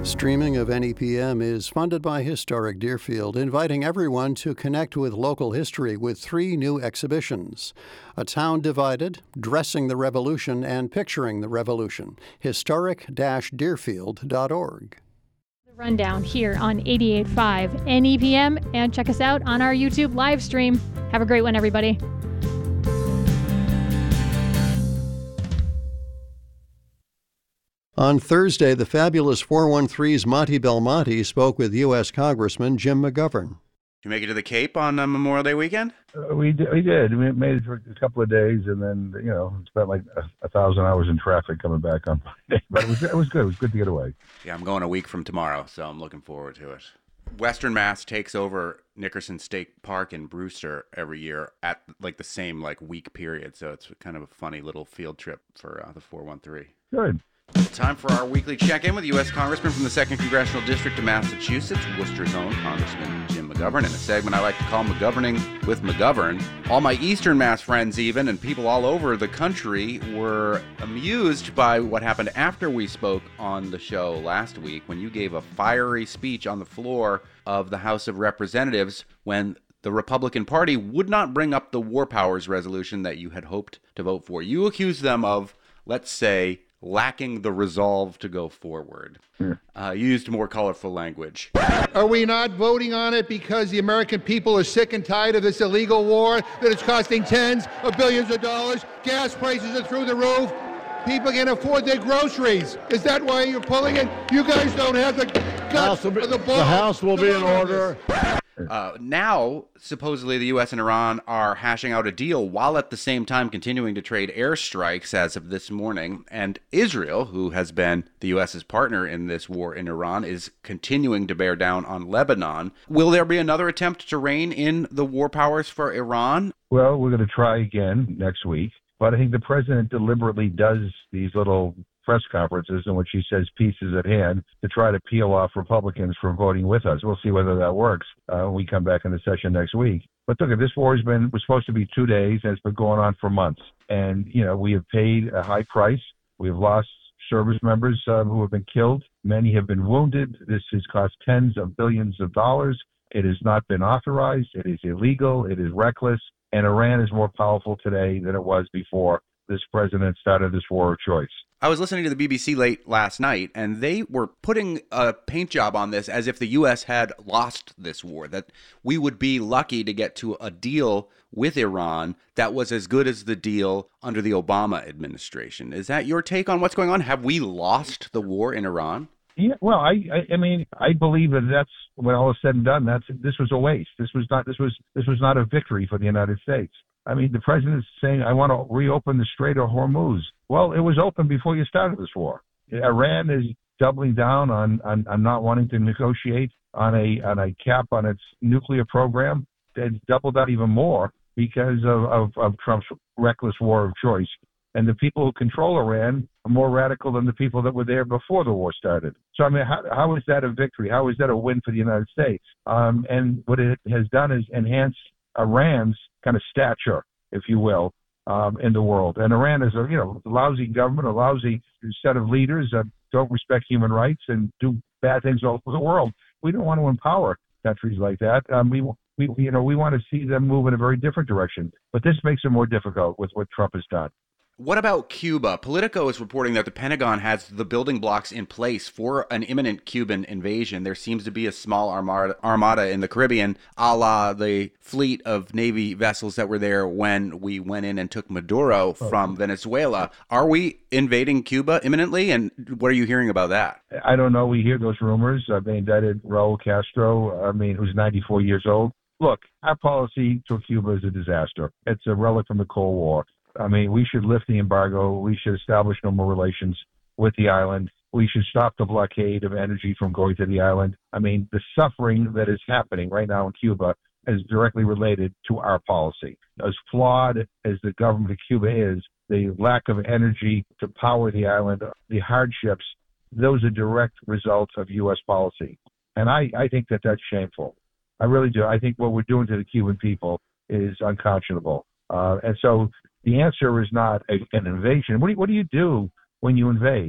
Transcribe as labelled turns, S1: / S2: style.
S1: Streaming of NEPM is funded by Historic Deerfield, inviting everyone to connect with local history with 3 new exhibitions: A Town Divided, Dressing the Revolution, and Picturing the Revolution. Historic-Deerfield.org.
S2: The rundown here on 88.5 NEPM, and check us out on our YouTube live stream. Have a great one, everybody.
S1: On Thursday, the fabulous 413's Monty Belmonte spoke with U.S. Congressman Jim McGovern.
S3: Did you make it to the Cape on Memorial Day weekend?
S4: We did. We made it for a couple of days, and then spent like 1,000 hours in traffic coming back on Monday. But it was good. It was good to get away.
S3: Yeah, I'm going a week from tomorrow, so I'm looking forward to it. Western Mass takes over Nickerson State Park in Brewster every year at like the same week period, so it's kind of a funny little field trip for the 413.
S4: Good.
S3: Time for our weekly check-in with U.S. Congressman from the 2nd Congressional District of Massachusetts, Worcester's own Congressman Jim McGovern, in a segment I like to call McGoverning with McGovern. All my Eastern Mass friends even, and people all over the country, were amused by what happened after we spoke on the show last week, when you gave a fiery speech on the floor of the House of Representatives when the Republican Party would not bring up the War Powers resolution that you had hoped to vote for. You accused them of, let's say, lacking the resolve to go forward. You used more colorful language.
S5: Are we not voting on it because the American people are sick and tired of this illegal war that is costing tens of billions of dollars? Gas prices are through the roof. People can't afford their groceries. Is that why you're pulling it? You guys don't have the guts or the balls.
S6: The House will be in order.
S3: Now, supposedly the U.S. and Iran are hashing out a deal while at the same time continuing to trade airstrikes as of this morning. And Israel, who has been the U.S.'s partner in this war in Iran, is continuing to bear down on Lebanon. Will there be another attempt to rein in the war powers for Iran?
S4: Well, we're going to try again next week. But I think the president deliberately does these little press conferences in which he says peace is at hand to try to peel off Republicans from voting with us. We'll see whether that works when we come back in the session next week. But look, this war was supposed to be 2 days, and it's been going on for months. And, we have paid a high price. We've lost service members who have been killed. Many have been wounded. This has cost tens of billions of dollars. It has not been authorized. It is illegal. It is reckless. And Iran is more powerful today than it was before this president started this war of choice.
S3: I was listening to the BBC late last night, and they were putting a paint job on this as if the U.S. had lost this war, that we would be lucky to get to a deal with Iran that was as good as the deal under the Obama administration. Is that your take on what's going on? Have we lost the war in Iran?
S4: Yeah, well, I believe that that's when all is said and done. This was a waste. This was not a victory for the United States. I mean, the president is saying, I want to reopen the Strait of Hormuz. Well, it was open before you started this war. Iran is doubling down on not wanting to negotiate on a cap on its nuclear program. It's doubled out even more because of Trump's reckless war of choice. And the people who control Iran are more radical than the people that were there before the war started. So, I mean, how is that a victory? How is that a win for the United States? And what it has done is enhance Iran's kind of stature, if you will, in the world. And Iran is a lousy government, a lousy set of leaders that don't respect human rights and do bad things all over the world. We don't want to empower countries like that. We want to see them move in a very different direction. But this makes it more difficult with what Trump has done.
S3: What about Cuba? Politico is reporting that the Pentagon has the building blocks in place for an imminent Cuban invasion. There seems to be a small armada in the Caribbean, a la the fleet of Navy vessels that were there when we went in and took Maduro from Venezuela. Are we invading Cuba imminently? And what are you hearing about that?
S4: I don't know. We hear those rumors. They indicted Raul Castro, who's 94 years old. Look, our policy toward Cuba is a disaster. It's a relic from the Cold War. I mean, we should lift the embargo. We should establish normal relations with the island. We should stop the blockade of energy from going to the island. I mean, the suffering that is happening right now in Cuba is directly related to our policy. As flawed as the government of Cuba is, the lack of energy to power the island, the hardships, those are direct results of U.S. policy. And I think that that's shameful. I really do. I think what we're doing to the Cuban people is unconscionable. And so the answer is not an invasion. What do you do when you invade?